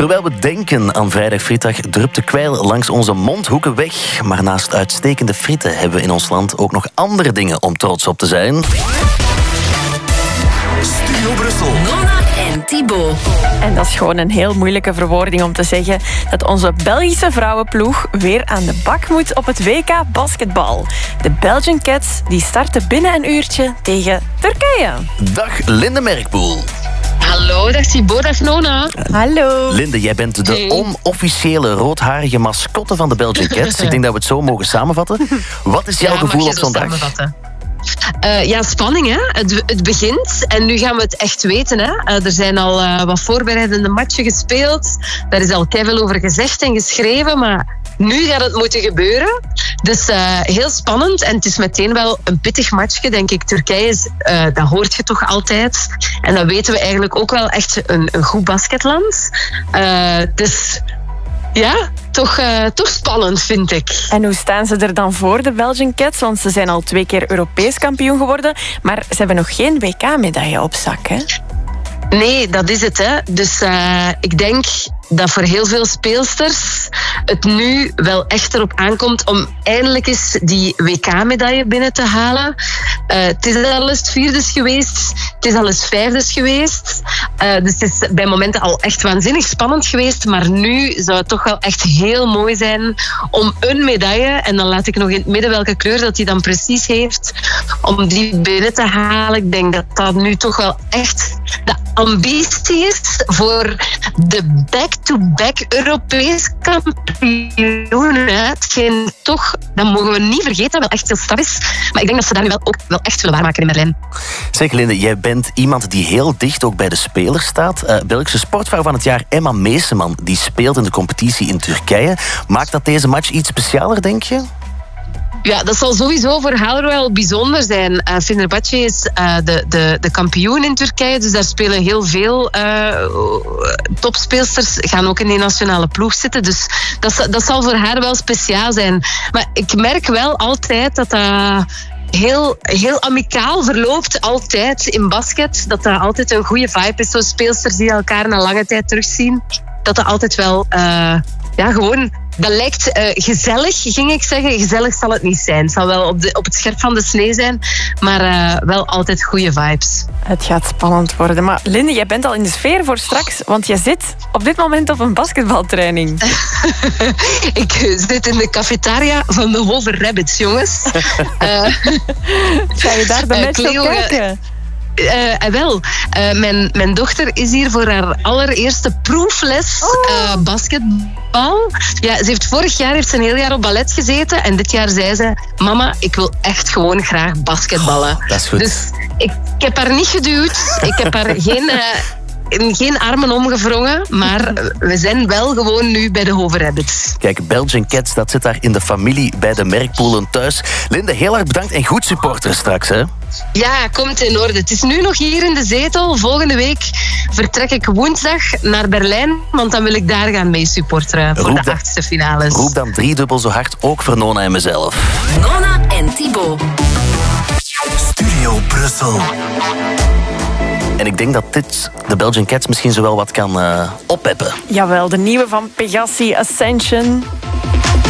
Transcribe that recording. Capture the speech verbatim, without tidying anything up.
Terwijl we denken aan vrijdag frietdag, drupt de kwijl langs onze mondhoeken weg. Maar naast uitstekende frieten hebben we in ons land ook nog andere dingen om trots op te zijn. Studio Brussel. Nona en Thibaut. En dat is gewoon een heel moeilijke verwoording om te zeggen dat onze Belgische vrouwenploeg weer aan de bak moet op het W K basketbal. De Belgian Cats die starten binnen een uurtje tegen Turkije. Dag Linde Merkpoel. Hallo, dag Thibaut, dag Nona. Hallo. Linde, jij bent de Hey. onofficiële roodharige mascotte van de Belgian Cats. Ik denk dat we het zo mogen samenvatten. Wat is jouw Ja, mag gevoel je op zo zo'n dag? samenvatten? Uh, ja, spanning, hè. Het, het begint en nu gaan we het echt weten, hè. Uh, er zijn al uh, wat voorbereidende matchen gespeeld. Daar is al keiveel over gezegd en geschreven, maar nu gaat het moeten gebeuren. Dus uh, heel spannend en het is meteen wel een pittig matchje, denk ik. Turkije, is, uh, dat hoort je toch altijd. En dat weten we eigenlijk ook wel echt een, een goed basketland. Uh, dus ja, toch, uh, toch spannend, vind ik. En hoe staan ze er dan voor, de Belgian Cats? Want ze zijn al twee keer Europees kampioen geworden, maar ze hebben nog geen W K-medaille op zak, hè? Nee, dat is het, hè. Dus uh, ik denk dat voor heel veel speelsters het nu wel echt erop aankomt om eindelijk eens die W K-medaille binnen te halen. Uh, het is al eens vierdes geweest, het is al eens vijfdes geweest. Uh, dus het is bij momenten al echt waanzinnig spannend geweest, maar nu zou het toch wel echt heel mooi zijn om een medaille, en dan laat ik nog in het midden welke kleur dat die dan precies heeft, om die binnen te halen. Ik denk dat dat nu toch wel echt de ambitie is voor de back-to-back Europees kampioen. Hetgeen toch, dat mogen we niet vergeten, wel echt heel stap is. Maar ik denk dat ze daar nu wel ook wel echt willen waarmaken in Berlijn. Zeg Linde, jij bent iemand die heel dicht ook bij de spelers staat. Uh, Belgische sportvrouw van het jaar Emma Meeseman, die speelt in de competitie in Turkije. Maakt dat deze match iets specialer, denk je? Ja, dat zal sowieso voor haar wel bijzonder zijn. Uh, Fenerbahce is uh, de, de, de kampioen in Turkije, dus daar spelen heel veel uh, topspeelsters, gaan ook in die nationale ploeg zitten. Dus dat, dat zal voor haar wel speciaal zijn. Maar ik merk wel altijd dat dat heel, heel amicaal verloopt, altijd in basket. Dat dat altijd een goede vibe is, zo speelsters die elkaar na lange tijd terugzien. Dat dat altijd wel, uh, ja, gewoon... Dat lijkt uh, gezellig, ging ik zeggen. Gezellig zal het niet zijn. Het zal wel op, de, op het scherp van de snee zijn, maar uh, wel altijd goede vibes. Het gaat spannend worden. Maar Linde, jij bent al in de sfeer voor straks, want je zit op dit moment op een basketbaltraining. Ik zit in de cafetaria van de Hover Rabbits, jongens. uh, Ga je daar de uh, match op kijken? Uh, wel, uh, mijn, mijn dochter is hier voor haar allereerste proefles uh, basketbal. Ja, ze heeft vorig jaar heeft ze een heel jaar op ballet gezeten en dit jaar zei ze: mama, ik wil echt gewoon graag basketballen. Oh, dat is goed. Dus ik, ik heb haar niet geduwd, ik heb haar geen... Uh, Geen armen omgevrongen, maar we zijn wel gewoon nu bij de Hover Rabbits. Kijk, Belgian Cats, dat zit daar in de familie bij de Merkpoelen thuis. Linde, heel erg bedankt en goed supporteren straks, hè? Ja, komt in orde. Het is nu nog hier in de zetel. Volgende week vertrek ik woensdag naar Berlijn, want dan wil ik daar gaan mee supporteren voor Roep de dan, achtste finales. roep dan driedubbel zo hard, ook voor Nona en mezelf. Nona en Thibaut. Studio Brussel. En ik denk dat dit de Belgian Cats misschien zo wel wat kan uh, oppeppen. Jawel, de nieuwe van Pegassi, Ascension.